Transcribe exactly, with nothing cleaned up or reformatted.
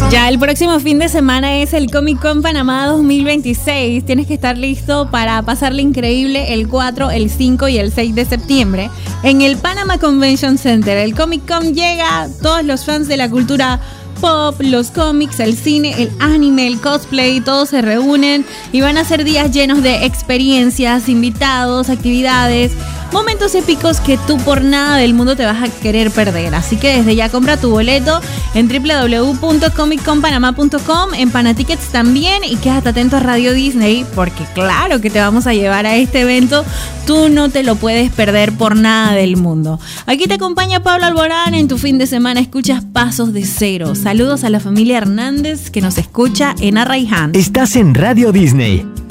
Ya el próximo fin de semana es el Comic Con Panamá dos mil veintiséis. Tienes que estar listo para pasarle increíble el cuatro, el cinco y el seis de septiembre en el Panama Convention Center. El Comic Con llega, todos los fans de la cultura pop, los cómics, el cine, el anime, el cosplay, todos se reúnen y van a ser días llenos de experiencias, invitados, actividades, momentos épicos que tú por nada del mundo te vas a querer perder. Así que desde ya compra tu boleto en doble u doble u doble u punto comic con panamá punto com, en Panatickets también, y quédate atento a Radio Disney porque claro que te vamos a llevar a este evento. Tú no te lo puedes perder por nada del mundo. Aquí te acompaña Pablo Alborán. En tu fin de semana escuchas Pasos de Cero. Saludos a la familia Hernández que nos escucha en Arraiján. Estás en Radio Disney.